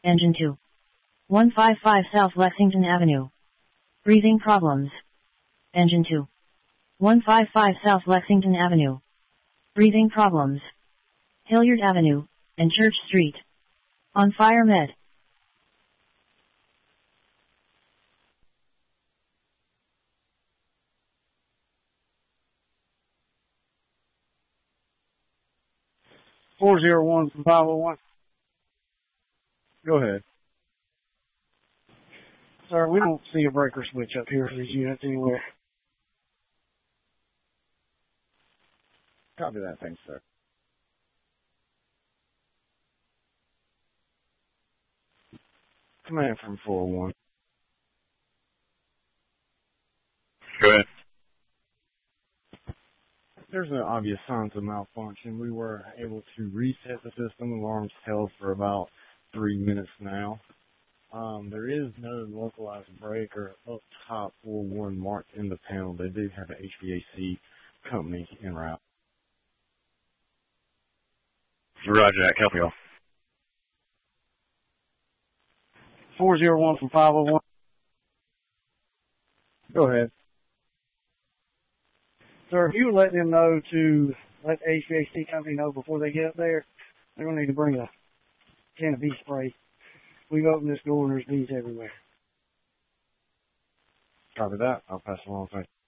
Engine 2. 155 South Lexington Avenue. Breathing problems. Engine 2. 155 South Lexington Avenue. Breathing problems. Hilliard Avenue, and Church Street. On fire med. .401 from 501. Go ahead. Sir, we don't see a breaker switch up here for these units anywhere. Copy that. Thanks, sir. Command from 401. Go ahead. There's no obvious signs of malfunction. We were able to reset the system. Alarms held for about 3 minutes now. There is no localized breaker up top or one marked in the panel. They do have an HVAC company en route. Roger that. Help y'all. 401 from 501. Go ahead. Sir, if you would let them know to let the HVAC company know before they get up there, they're going to need to bring a can of bee spray. We've opened this door and there's bees everywhere. Copy that. I'll pass it along. Thank you.